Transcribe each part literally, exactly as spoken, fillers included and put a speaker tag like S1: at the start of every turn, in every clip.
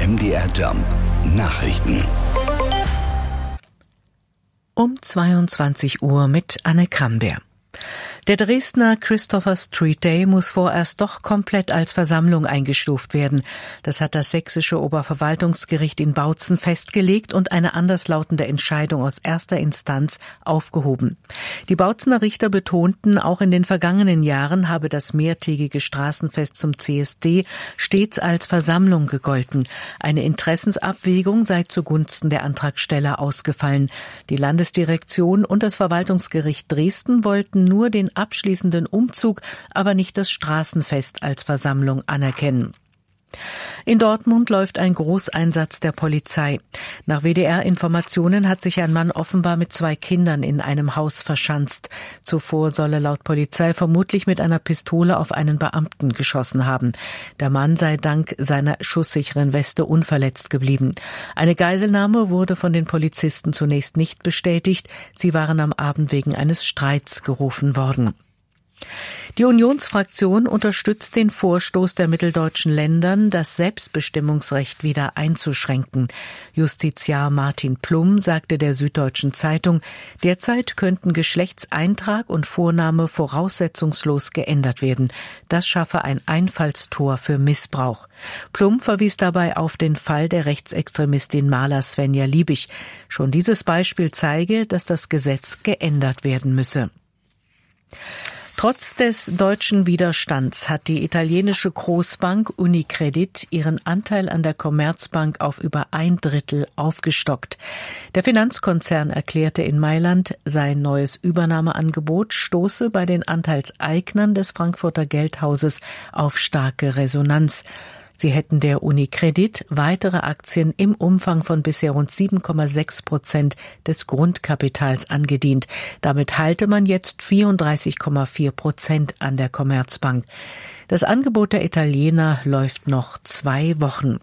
S1: M D R Jump Nachrichten.
S2: Um zweiundzwanzig Uhr mit Anne Kramberg. Der Dresdner Christopher Street Day muss vorerst doch komplett als Versammlung eingestuft werden. Das hat das sächsische Oberverwaltungsgericht in Bautzen festgelegt und eine anderslautende Entscheidung aus erster Instanz aufgehoben. Die Bautzener Richter betonten, auch in den vergangenen Jahren habe das mehrtägige Straßenfest zum C S D stets als Versammlung gegolten. Eine Interessensabwägung sei zugunsten der Antragsteller ausgefallen. Die Landesdirektion und das Verwaltungsgericht Dresden wollten nur den abschließenden Umzug, aber nicht das Straßenfest als Versammlung anerkennen. In Dortmund läuft ein Großeinsatz der Polizei. Nach W D R-Informationen hat sich ein Mann offenbar mit zwei Kindern in einem Haus verschanzt. Zuvor soll er laut Polizei vermutlich mit einer Pistole auf einen Beamten geschossen haben. Der Mann sei dank seiner schusssicheren Weste unverletzt geblieben. Eine Geiselnahme wurde von den Polizisten zunächst nicht bestätigt. Sie waren am Abend wegen eines Streits gerufen worden. Die Unionsfraktion unterstützt den Vorstoß der mitteldeutschen Ländern, das Selbstbestimmungsrecht wieder einzuschränken. Justiziar Martin Plum sagte der Süddeutschen Zeitung, derzeit könnten Geschlechtseintrag und Vorname voraussetzungslos geändert werden. Das schaffe ein Einfallstor für Missbrauch. Plum verwies dabei auf den Fall der Rechtsextremistin Maler Svenja Liebig. Schon dieses Beispiel zeige, dass das Gesetz geändert werden müsse. Trotz des deutschen Widerstands hat die italienische Großbank Unicredit ihren Anteil an der Commerzbank auf über ein Drittel aufgestockt. Der Finanzkonzern erklärte in Mailand, sein neues Übernahmeangebot stoße bei den Anteilseignern des Frankfurter Geldhauses auf starke Resonanz. Sie hätten der Unicredit weitere Aktien im Umfang von bisher rund sieben Komma sechs Prozent des Grundkapitals angedient. Damit halte man jetzt vierunddreißig Komma vier Prozent an der Commerzbank. Das Angebot der Italiener läuft noch zwei Wochen.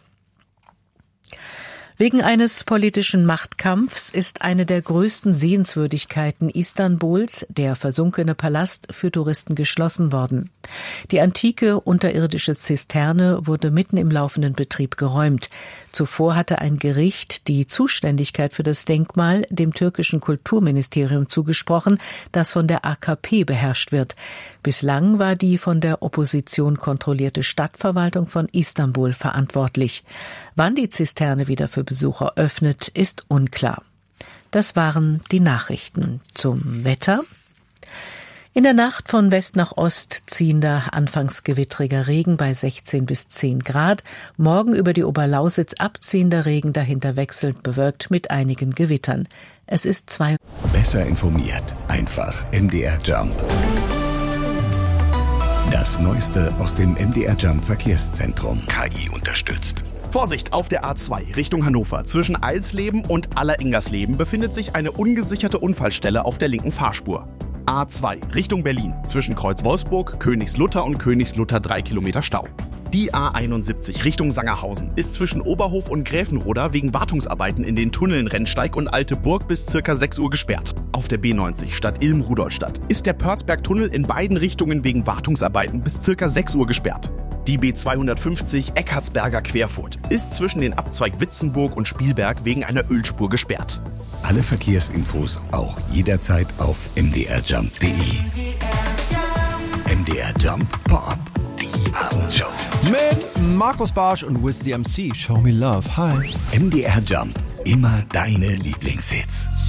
S2: Wegen eines politischen Machtkampfs ist eine der größten Sehenswürdigkeiten Istanbuls, der versunkene Palast, für Touristen geschlossen worden. Die antike unterirdische Zisterne wurde mitten im laufenden Betrieb geräumt. Zuvor hatte ein Gericht die Zuständigkeit für das Denkmal dem türkischen Kulturministerium zugesprochen, das von der A K P beherrscht wird. Bislang war die von der Opposition kontrollierte Stadtverwaltung von Istanbul verantwortlich. Wann die Zisterne wieder für Besucher öffnet, ist unklar. Das waren die Nachrichten zum Wetter. In der Nacht von West nach Ost ziehender, anfangs gewittriger Regen bei sechzehn bis zehn Grad. Morgen über die Oberlausitz abziehender Regen, dahinter wechselnd bewölkt mit einigen Gewittern. Es ist zwei.
S1: Besser informiert, einfach M D R Jump. Das Neueste aus dem M D R Jump Verkehrszentrum. K I unterstützt.
S3: Vorsicht, auf der A zwei Richtung Hannover. Zwischen Alsleben und Alleringersleben befindet sich eine ungesicherte Unfallstelle auf der linken Fahrspur. A zwei Richtung Berlin. Zwischen Kreuz Wolfsburg, Königslutter und Königslutter drei Kilometer Stau. Die A einundsiebzig Richtung Sangerhausen ist zwischen Oberhof und Gräfenroda wegen Wartungsarbeiten in den Tunneln Rennsteig und Alte Burg bis ca. sechs Uhr gesperrt. Auf der B neunzig Stadt Ilm-Rudolstadt ist der Pörzberg-Tunnel in beiden Richtungen wegen Wartungsarbeiten bis ca. sechs Uhr gesperrt. Die B zweihundertfünfzig Eckartsberger Querfurt ist zwischen den Abzweig Witzenburg und Spielberg wegen einer Ölspur gesperrt.
S1: Alle Verkehrsinfos auch jederzeit auf m d r jump punkt d e. M D R Jump Pop, die Abendshow.
S4: Mit Markus Barsch und With the M C. Show me love. Hi.
S1: M D R Jump, immer deine Lieblingshits.